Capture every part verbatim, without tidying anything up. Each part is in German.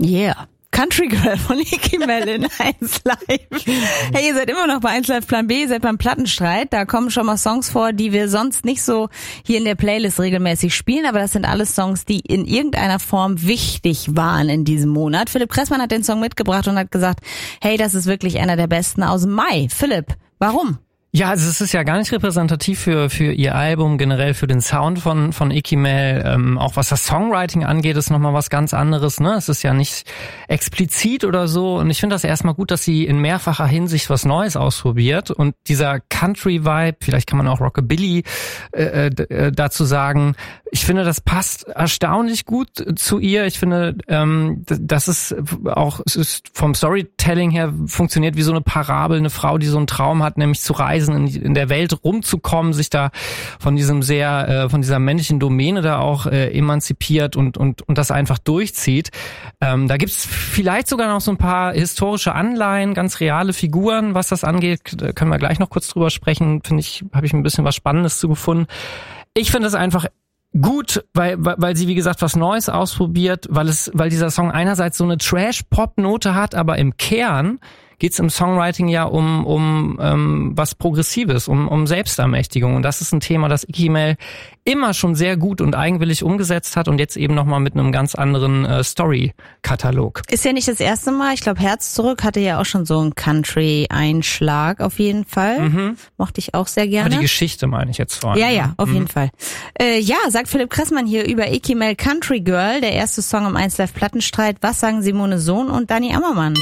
Yeah. Country Girl von Icky Mel in eins Live. Hey, ihr seid immer noch bei eins Live Plan B, ihr seid beim Plattenstreit. Da kommen schon mal Songs vor, die wir sonst nicht so hier in der Playlist regelmäßig spielen, aber das sind alles Songs, die in irgendeiner Form wichtig waren in diesem Monat. Philipp Kressmann hat den Song mitgebracht und hat gesagt, hey, das ist wirklich einer der besten aus dem Mai. Philipp, warum? Ja, also es ist ja gar nicht repräsentativ für für ihr Album, generell für den Sound von von Icky Mel. Ähm, auch was das Songwriting angeht, ist nochmal was ganz anderes. Ne, es ist ja nicht explizit oder so. Und ich finde das erstmal gut, dass sie in mehrfacher Hinsicht was Neues ausprobiert. Und dieser Country-Vibe, vielleicht kann man auch Rockabilly äh, äh, dazu sagen. Ich finde, das passt erstaunlich gut zu ihr. Ich finde, ähm, das ist auch, es ist vom Storytelling her funktioniert wie so eine Parabel, eine Frau, die so einen Traum hat, nämlich zu reisen, in, in der Welt rumzukommen, sich da von diesem sehr, äh, von dieser männlichen Domäne da auch äh, emanzipiert und und und das einfach durchzieht. Ähm, da gibt's vielleicht sogar noch so ein paar historische Anleihen, ganz reale Figuren, was das angeht. Da können wir gleich noch kurz drüber sprechen. Finde ich, habe ich ein bisschen was Spannendes zu gefunden. Ich finde es einfach gut, weil weil sie wie gesagt was Neues ausprobiert, weil es weil dieser Song einerseits so eine Trash-Pop-Note hat, aber im Kern geht's im Songwriting ja um um ähm, was Progressives, um um Selbstermächtigung, und das ist ein Thema, das Icky Mel immer schon sehr gut und eigenwillig umgesetzt hat und jetzt eben nochmal mit einem ganz anderen äh, Story-Katalog. Ist ja nicht das erste Mal. Ich glaube, Herz zurück hatte ja auch schon so einen Country-Einschlag auf jeden Fall. Mhm. Mochte ich auch sehr gerne. Aber die Geschichte meine ich jetzt vor allem. Ja, ja, auf mhm. jeden Fall. Äh, ja, sagt Philipp Kressmann hier über Icky Mel Country Girl, der erste Song im eins Live Plattenstreit. Was sagen Simone Sohn und Dani Ammermann?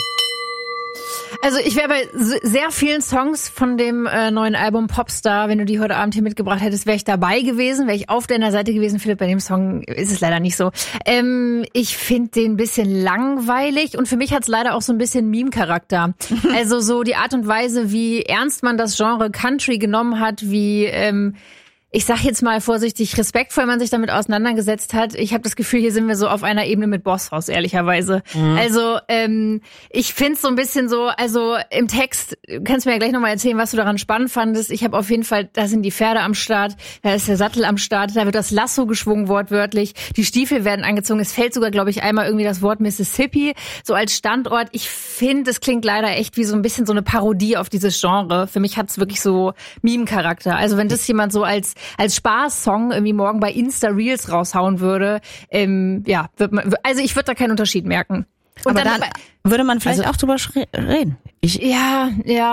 Also ich wäre bei sehr vielen Songs von dem äh, neuen Album Popstar, wenn du die heute Abend hier mitgebracht hättest, wäre ich dabei gewesen, wäre ich auf deiner Seite gewesen. Philipp, bei dem Song ist es leider nicht so. Ähm, ich finde den ein bisschen langweilig und für mich hat es leider auch so ein bisschen Meme-Charakter. Also so die Art und Weise, wie ernst man das Genre Country genommen hat, wie... Ähm, ich sag jetzt mal vorsichtig, respektvoll man sich damit auseinandergesetzt hat. Ich habe das Gefühl, hier sind wir so auf einer Ebene mit Boss House, ehrlicherweise. Mhm. Also ähm, ich find's so ein bisschen so, also im Text, kannst du mir ja gleich nochmal erzählen, was du daran spannend fandest. Ich habe auf jeden Fall, da sind die Pferde am Start, da ist der Sattel am Start, da wird das Lasso geschwungen wortwörtlich, die Stiefel werden angezogen, es fällt sogar, glaube ich, einmal irgendwie das Wort Mississippi, so als Standort. Ich finde, es klingt leider echt wie so ein bisschen so eine Parodie auf dieses Genre. Für mich hat's wirklich so Meme-Charakter. Also wenn das jemand so als als Spaßsong irgendwie morgen bei Insta-Reels raushauen würde, ähm, ja, wird man, also ich würde da keinen Unterschied merken. Und aber dann, dann würde man vielleicht also, auch drüber reden. Ich, ja, ja.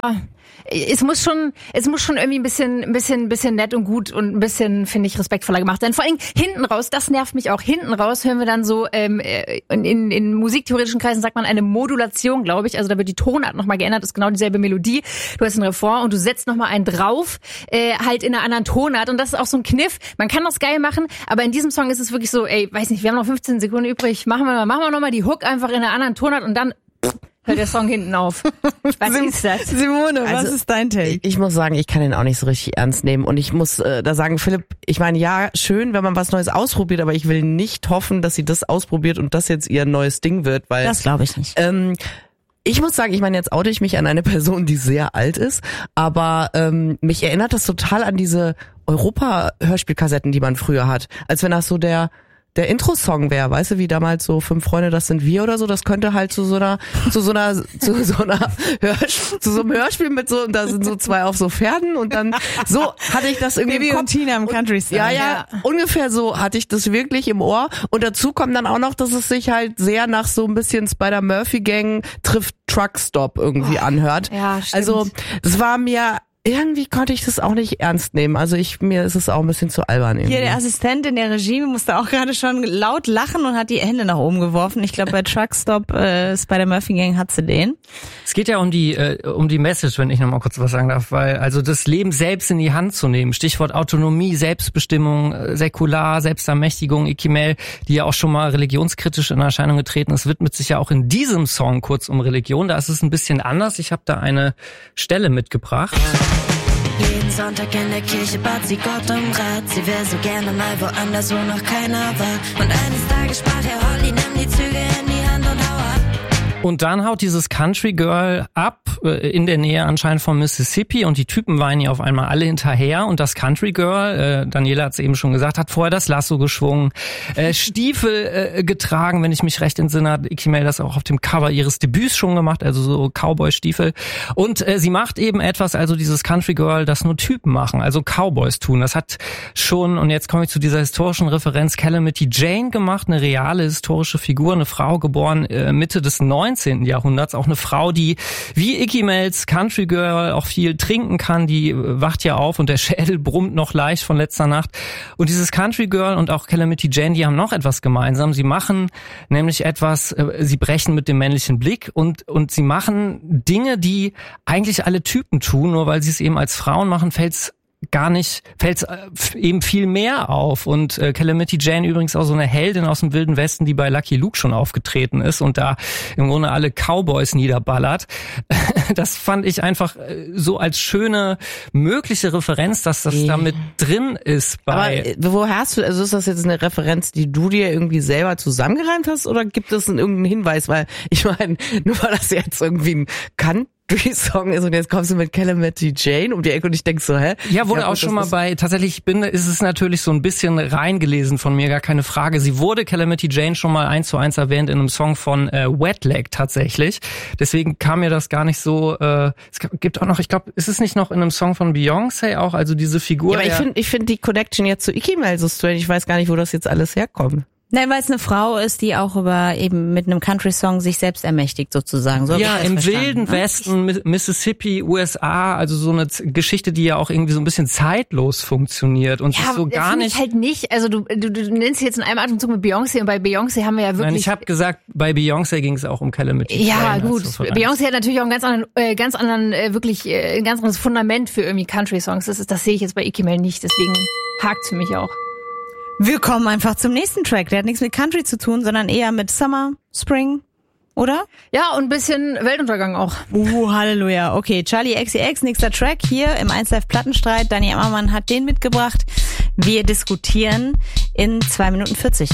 Es muss schon, es muss schon irgendwie ein bisschen, ein bisschen, ein bisschen nett und gut und ein bisschen, finde ich, respektvoller gemacht sein. Vor allem hinten raus, das nervt mich auch. Hinten raus hören wir dann so, ähm, in, in, in musiktheoretischen Kreisen sagt man eine Modulation, glaube ich. Also da wird die Tonart nochmal geändert, ist genau dieselbe Melodie. Du hast einen Refrain und du setzt nochmal einen drauf, äh, halt in einer anderen Tonart. Und das ist auch so ein Kniff. Man kann das geil machen, aber in diesem Song ist es wirklich so, ey, weiß nicht, wir haben noch fünfzehn Sekunden übrig. Machen wir mal, machen wir nochmal die Hook einfach in einer anderen Tonart und dann hört der Song hinten auf. Was Sim- ist das? Simone, was also, ist dein Take? Ich muss sagen, ich kann den auch nicht so richtig ernst nehmen. Und ich muss äh, da sagen, Philipp, ich meine, ja, schön, wenn man was Neues ausprobiert, aber ich will nicht hoffen, dass sie das ausprobiert und das jetzt ihr neues Ding wird, weil... Das glaube ich nicht. Ähm, ich muss sagen, ich meine, jetzt oute ich mich an eine Person, die sehr alt ist, aber ähm, mich erinnert das total an diese Europa-Hörspielkassetten, die man früher hat. Als wenn das so der... der Intro-Song wäre, weißt du, wie damals so Fünf Freunde, das sind wir oder so, das könnte halt zu so einer, zu so einer, zu so einer Hörspiel, zu so einem Hörspiel mit so, da sind so zwei auf so Pferden und dann, so hatte ich das irgendwie Baby im Kopf. Und Tina im Country-Style. Ja, ja, ja, ungefähr so hatte ich das wirklich im Ohr und dazu kommt dann auch noch, dass es sich halt sehr nach so ein bisschen Spider-Murphy-Gang trifft Truckstop irgendwie anhört. Ja, stimmt. Also, das war mir irgendwie konnte ich das auch nicht ernst nehmen. Also ich mir ist es auch ein bisschen zu albern irgendwie. Hier der Assistent in der Regie musste auch gerade schon laut lachen und hat die Hände nach oben geworfen. Ich glaube bei Truckstop äh, Spider-Murphy Gang hat sie den. Es geht ja um die äh, um die Message, wenn ich noch mal kurz was sagen darf, weil also das Leben selbst in die Hand zu nehmen, Stichwort Autonomie, Selbstbestimmung, äh, säkular, Selbstermächtigung, Icky Mel, die ja auch schon mal religionskritisch in Erscheinung getreten ist, widmet sich ja auch in diesem Song kurz um Religion. Da ist es ein bisschen anders. Ich habe da eine Stelle mitgebracht. Jeden Sonntag in der Kirche bat sie Gott um Rat. Sie wäre so gerne mal woanders, wo noch keiner war. Und eines Tages sprach er, Holly, nimm die Züge in die Hand und hau ab. Und dann haut dieses Country Girl ab, äh, in der Nähe anscheinend von Mississippi, und die Typen weinen ihr auf einmal alle hinterher, und das Country Girl, äh, Daniela hat es eben schon gesagt, hat vorher das Lasso geschwungen, äh, Stiefel äh, getragen, wenn ich mich recht entsinne, hat Ikky Male das auch auf dem Cover ihres Debüts schon gemacht, also so Cowboy-Stiefel. Und äh, sie macht eben etwas, also dieses Country Girl, das nur Typen machen, also Cowboys tun. Das hat schon, und jetzt komme ich zu dieser historischen Referenz, Calamity Jane gemacht, eine reale historische Figur, eine Frau, geboren äh, Mitte des neunzehnten Jahrhunderts, auch eine Frau, die wie Ikky Males Country Girl auch viel trinken kann, die äh, wacht ja auf und der Schädel brummt noch leicht von letzter Nacht. Und dieses Country Girl und auch Calamity Jane, die haben noch etwas gemeinsam. Sie machen nämlich etwas, äh, sie brechen mit dem männlichen Blick und und sie machen Dinge, die eigentlich alle Typen tun, nur weil sie es eben als Frauen machen, fällt's gar nicht, fällt's äh, eben viel mehr auf. Und äh, Calamity Jane übrigens auch so eine Heldin aus dem Wilden Westen, die bei Lucky Luke schon aufgetreten ist und da im Grunde alle Cowboys niederballert. Das fand ich einfach äh, so als schöne mögliche Referenz, dass das Ja. da mit drin ist. Bei Aber äh, woher hast du, also ist das jetzt eine Referenz, die du dir irgendwie selber zusammengereimt hast, oder gibt es einen, irgendeinen Hinweis? Weil ich meine, nur weil das jetzt irgendwie ein Country-Song ist und jetzt kommst du mit Calamity Jane um die Ecke und ich denk so, hä? Ja, wurde ja, auch gut, schon das mal ist- bei, tatsächlich bin, ist es natürlich so ein bisschen reingelesen von mir, gar keine Frage. Sie wurde Calamity Jane schon mal eins zu eins erwähnt in einem Song von äh, Wet Leg tatsächlich. Deswegen kam mir das gar nicht so, äh, es gibt auch noch, ich glaube, ist es nicht noch in einem Song von Beyoncé auch, also diese Figur. Ja, aber ich der- finde ich finde die Connection jetzt zu Ikky Male so strange. Ich weiß gar nicht, wo das jetzt alles herkommt. Nein, weil es eine Frau ist, die auch über eben mit einem Country-Song sich selbst ermächtigt sozusagen. So hab ja, ich das im verstanden, wilden ne? Westen, Mi- Mississippi, U S A, also so eine Z- Geschichte, die ja auch irgendwie so ein bisschen zeitlos funktioniert und sich so gar finde nicht. ich halt nicht. Also du, du, du nennst jetzt in einem Atemzug mit Beyoncé, und bei Beyoncé haben wir ja wirklich... Nein, ich habe gesagt, bei Beyoncé ging es auch um Calamity Ja, Jane. gut. als Referenz. Beyoncé hat natürlich auch einen ganz anderen, äh, ganz anderen, äh, wirklich äh, ein ganz anderes Fundament für irgendwie Country-Songs. Das ist, das sehe ich jetzt bei Ikky Male nicht. Deswegen hakt's für mich auch. Wir kommen einfach zum nächsten Track. Der hat nichts mit Country zu tun, sondern eher mit Summer, Spring, oder? Ja, und ein bisschen Weltuntergang auch. Uh, Halleluja. Okay, Charlie X C X, nächster Track hier im eins Live Plattenstreit. Dani Ammermann hat den mitgebracht. Wir diskutieren in zwei Minuten vierzig.